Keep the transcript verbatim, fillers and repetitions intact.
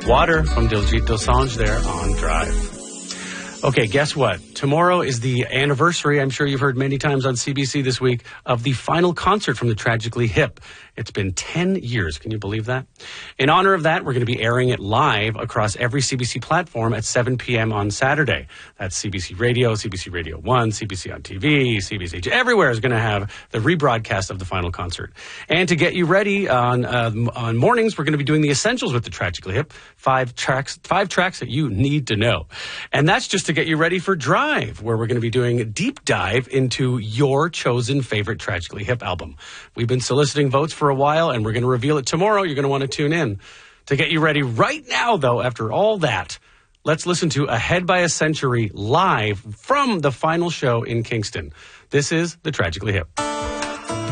Water from Diljit Dosanjh there on Drive. Okay, guess what? Tomorrow is the anniversary, I'm sure you've heard many times on C B C this week, of the final concert from the Tragically Hip. It's been ten years. Can you believe that? In honor of that, we're going to be airing it live across every C B C platform at seven p.m. on Saturday. That's C B C Radio, C B C Radio one, C B C on T V, C B C. Everywhere is going to have the rebroadcast of the final concert. And to get you ready on uh, on mornings, we're going to be doing the essentials with the Tragically Hip. Five tracks, five tracks that you need to know. And that's just to get you ready for Drive, where we're going to be doing a deep dive into your chosen favorite Tragically Hip album. We've been soliciting votes for a while, and we're going to reveal it tomorrow. You're going to want to tune in. To get you ready right now, though, after all that, let's listen to Ahead by a Century live from the final show in Kingston. This is the Tragically Hip.